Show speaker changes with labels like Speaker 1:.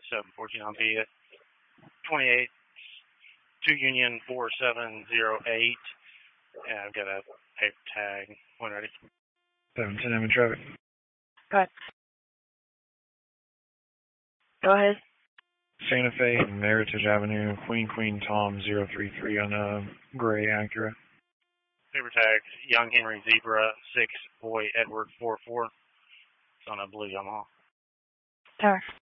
Speaker 1: 714 on via 28 2 Union 4708. And I've got a paper tag when ready.
Speaker 2: 710, I'm in traffic.
Speaker 3: Go ahead. Go ahead.
Speaker 2: Santa Fe and Meritage Avenue, Queen Tom 033 on a gray Acura.
Speaker 1: Paper tag, Young Henry Zebra 6 Boy Edward 44. It's on a blue Yamaha.
Speaker 3: Tower.